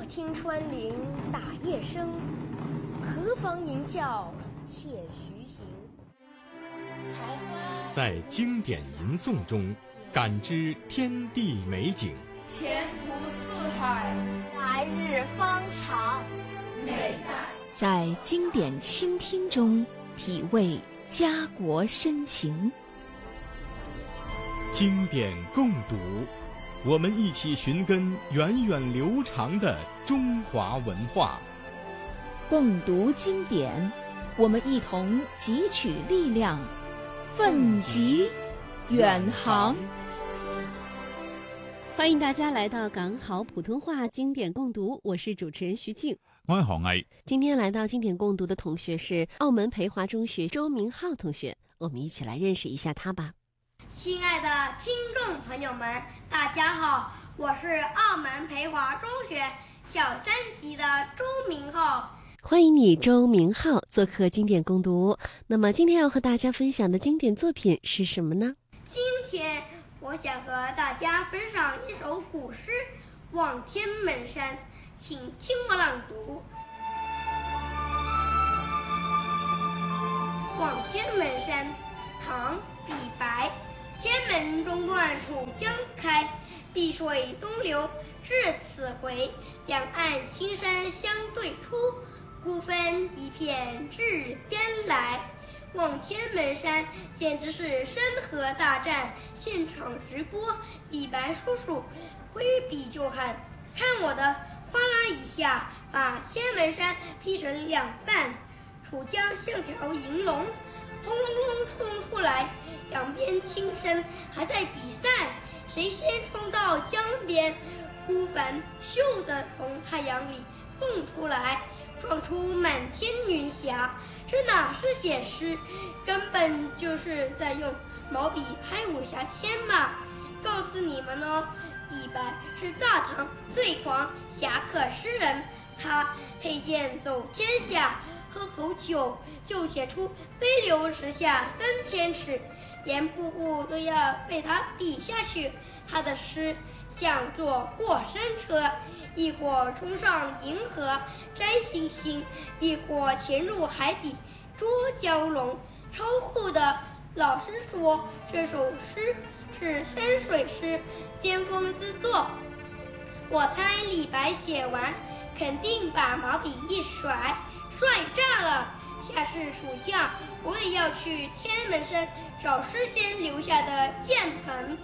听穿林打叶声，何妨吟啸且徐行。 在经典吟诵中感知天地美景， 前途似海， 来日方长， 美在经典倾听中体味家国深情。 经典共读，我们一起寻根源远流长的中华文化。 共读经典，我们一同汲取力量，奋楫远航。 欢迎大家来到港好普通话经典共读，我是主持人徐静， 我係何毅。 今天来到经典共读的同学是澳门培华中学周明浩同学，我们一起来认识一下他吧。 亲爱的听众朋友们，大家好，我是澳门培华中学小3级的周明浩。 欢迎你周明浩做客经典共读。那么今天要和大家分享的经典作品是什么呢？ 今天我想和大家分享一首古诗《望天门山》，请听我朗读。望天门山，唐·李白。天门中断楚江开，碧水东流至此回。两岸青山相对出，孤帆一片至边来。望天门山简直是山河大战现场直播，李白叔叔挥笔就喊：看我的！哗啦一下把天门山劈成两半，楚江像条银龙，轰隆隆冲出来，两边青山还在比赛，谁先冲到江边。孤帆咻地从太阳里蹦出来，撞出满天云霞。这哪是写诗，根本就是在用毛笔拍武侠片嘛！告诉你们哦，李白是大唐最狂侠客诗人，他佩剑走天下，喝口酒就写出飞流直下3000尺，连瀑布都要被他比下去。他的诗像坐过山车，一会冲上银河摘星星，一会潜入海底捉蛟龙，超酷的。老师说这首诗是山水诗巅峰之作，我猜李白写完肯定把毛笔一甩，帅炸了。下次暑假我也要去天门山找诗仙留下的剑痕。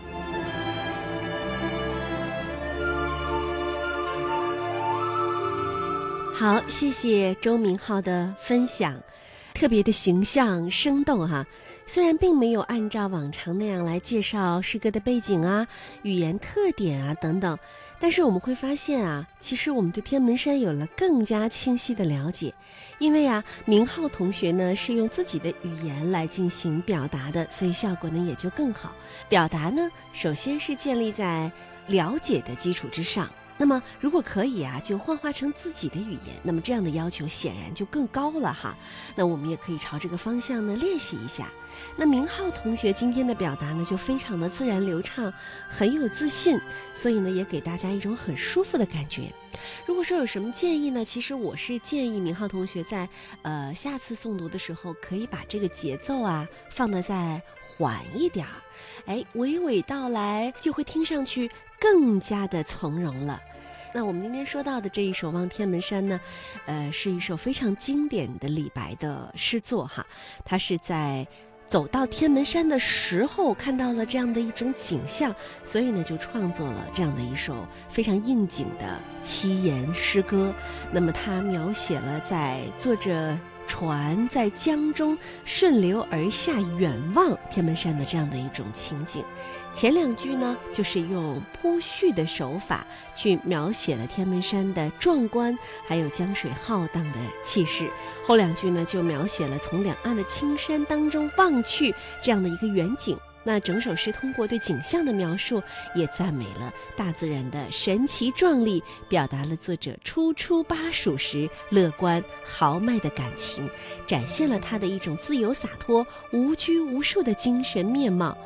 好，谢谢周明浩的分享，特别的形象生动哈。虽然并没有按照往常那样来介绍诗歌的背景啊、语言特点啊等等，但是我们会发现啊，其实我们对天门山有了更加清晰的了解。因为啊，明浩同学呢是用自己的语言来进行表达的，所以效果呢也就更好。表达呢，首先是建立在了解的基础之上。那么如果可以啊，就幻化成自己的语言，那么这样的要求显然就更高了哈。那我们也可以朝这个方向呢练习一下。那明浩同学今天的表达呢就非常的自然流畅，很有自信，所以呢也给大家一种很舒服的感觉。如果说有什么建议呢，其实我是建议明浩同学在下次诵读的时候可以把这个节奏啊放得再缓一点儿，娓娓道来就会听上去更加的从容了。那我们今天说到的这一首《望天门山》呢，是一首非常经典的李白的诗作哈。他是在走到天门山的时候看到了这样的一种景象，所以呢就创作了这样的一首非常应景的7言诗歌。那么他描写了在坐着船在江中顺流而下远望天门山的这样的一种情景。前2句呢就是用铺叙的手法去描写了天门山的壮观，还有江水浩荡的气势。后2句呢就描写了从两岸的青山当中望去这样的一个远景。那整首诗通过对景象的描述，也赞美了大自然的神奇壮丽，表达了作者初出巴蜀时乐观豪迈的感情，展现了他的一种自由洒脱、无拘无束的精神面貌。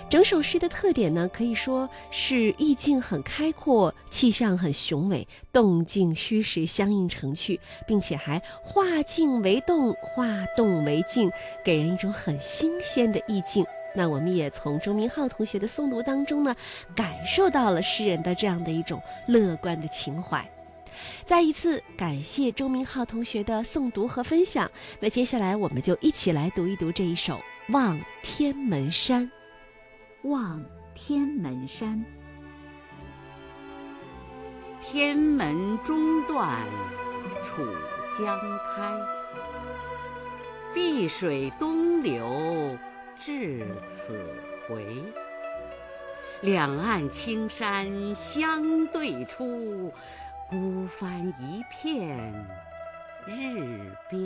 整首诗的特点呢，可以说是意境很开阔，气象很雄伟，动静虚实相映成趣，并且还化静为动，化动为静，给人一种很新鲜的意境。那我们也从周明浩同学的诵读当中呢，感受到了诗人的这样的一种乐观的情怀。再一次感谢周明浩同学的诵读和分享。那接下来我们就一起来读一读这一首《望天门山》。 望天门山， 天门中断楚江开，碧水东流至此回。两岸青山相对出，孤帆一片日边。